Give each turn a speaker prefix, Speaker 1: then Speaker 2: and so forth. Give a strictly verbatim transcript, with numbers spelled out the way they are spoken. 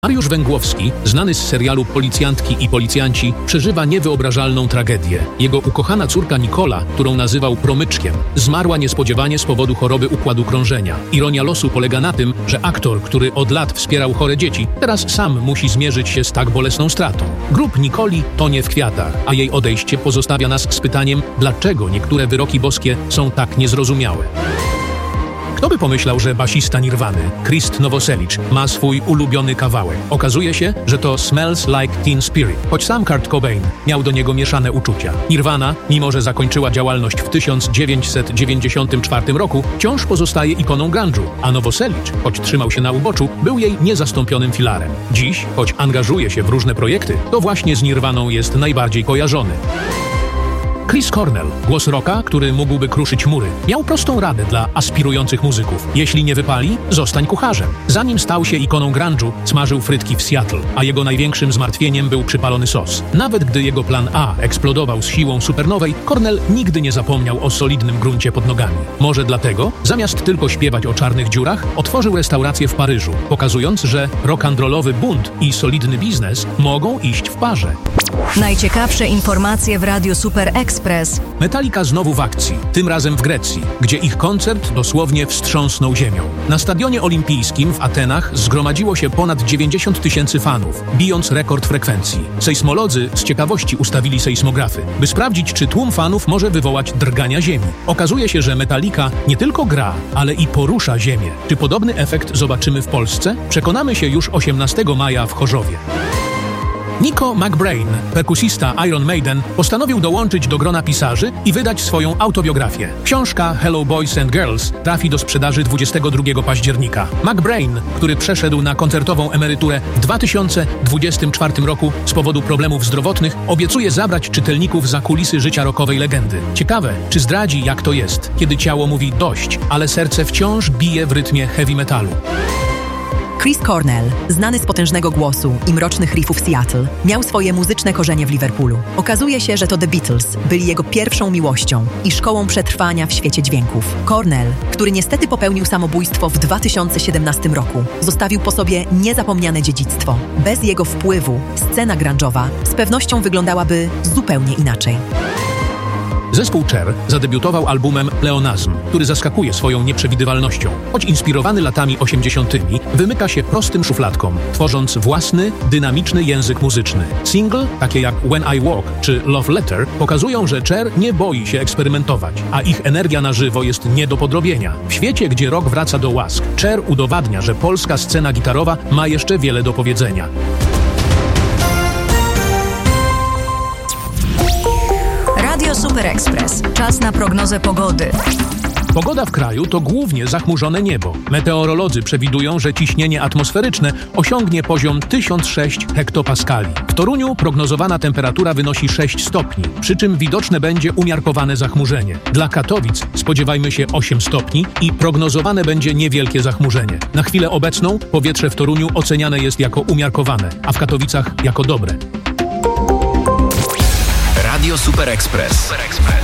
Speaker 1: Mariusz Węgłowski, znany z serialu Policjantki i Policjanci, przeżywa niewyobrażalną tragedię. Jego ukochana córka Nikola, którą nazywał promyczkiem, zmarła niespodziewanie z powodu choroby układu krążenia. Ironia losu polega na tym, że aktor, który od lat wspierał chore dzieci, teraz sam musi zmierzyć się z tak bolesną stratą. Grób Nikoli tonie w kwiatach, a jej odejście pozostawia nas z pytaniem, dlaczego niektóre wyroki boskie są tak niezrozumiałe. Kto by pomyślał, że basista Nirwany, Krist Novoselic, ma swój ulubiony kawałek? Okazuje się, że to Smells Like Teen Spirit, choć sam Kurt Cobain miał do niego mieszane uczucia. Nirvana, mimo że zakończyła działalność w tysiąc dziewięćset dziewięćdziesiątym czwartym roku, wciąż pozostaje ikoną grunge'u, a Novoselic, choć trzymał się na uboczu, był jej niezastąpionym filarem. Dziś, choć angażuje się w różne projekty, to właśnie z Nirwaną jest najbardziej kojarzony. Chris Cornell, głos rocka, który mógłby kruszyć mury, miał prostą radę dla aspirujących muzyków. Jeśli nie wypali, zostań kucharzem. Zanim stał się ikoną grunge'u, smażył frytki w Seattle, a jego największym zmartwieniem był przypalony sos. Nawet gdy jego plan A eksplodował z siłą supernowej, Cornell nigdy nie zapomniał o solidnym gruncie pod nogami. Może dlatego, zamiast tylko śpiewać o czarnych dziurach, otworzył restaurację w Paryżu, pokazując, że rock'n'rollowy bunt i solidny biznes mogą iść w parze.
Speaker 2: Najciekawsze informacje w Radiu Super Express.
Speaker 1: Metallica znowu w akcji, tym razem w Grecji, gdzie ich koncert dosłownie wstrząsnął ziemią. Na stadionie olimpijskim w Atenach zgromadziło się ponad dziewięćdziesiąt tysięcy fanów, bijąc rekord frekwencji. Sejsmolodzy z ciekawości ustawili sejsmografy, by sprawdzić, czy tłum fanów może wywołać drgania ziemi. Okazuje się, że Metallica nie tylko gra, ale i porusza ziemię. Czy podobny efekt zobaczymy w Polsce? Przekonamy się już osiemnastego maja w Chorzowie. Nico McBrain, perkusista Iron Maiden, postanowił dołączyć do grona pisarzy i wydać swoją autobiografię. Książka Hello Boys and Girls trafi do sprzedaży dwudziestego drugiego października. McBrain, który przeszedł na koncertową emeryturę w dwa tysiące dwudziestym czwartym roku z powodu problemów zdrowotnych, obiecuje zabrać czytelników za kulisy życia rockowej legendy. Ciekawe, czy zdradzi, jak to jest, kiedy ciało mówi dość, ale serce wciąż bije w rytmie heavy metalu.
Speaker 3: Chris Cornell, znany z potężnego głosu i mrocznych riffów Seattle, miał swoje muzyczne korzenie w Liverpoolu. Okazuje się, że to The Beatles byli jego pierwszą miłością i szkołą przetrwania w świecie dźwięków. Cornell, który niestety popełnił samobójstwo w dwa tysiące siedemnastym roku, zostawił po sobie niezapomniane dziedzictwo. Bez jego wpływu scena grunge'owa z pewnością wyglądałaby zupełnie inaczej.
Speaker 1: Zespół Cher zadebiutował albumem Pleonasm, który zaskakuje swoją nieprzewidywalnością. Choć inspirowany latami osiemdziesiątymi, wymyka się prostym szufladkom, tworząc własny, dynamiczny język muzyczny. Single, takie jak When I Walk czy Love Letter, pokazują, że Cher nie boi się eksperymentować, a ich energia na żywo jest nie do podrobienia. W świecie, gdzie rock wraca do łask, Cher udowadnia, że polska scena gitarowa ma jeszcze wiele do powiedzenia.
Speaker 2: Radio Super Express. Czas na prognozę pogody.
Speaker 1: Pogoda w kraju to głównie zachmurzone niebo. Meteorolodzy przewidują, że ciśnienie atmosferyczne osiągnie poziom tysiąc sześć hektopaskali. W Toruniu prognozowana temperatura wynosi sześć stopni, przy czym widoczne będzie umiarkowane zachmurzenie. Dla Katowic spodziewajmy się osiem stopni i prognozowane będzie niewielkie zachmurzenie. Na chwilę obecną powietrze w Toruniu oceniane jest jako umiarkowane, a w Katowicach jako dobre.
Speaker 4: Radio Super Express.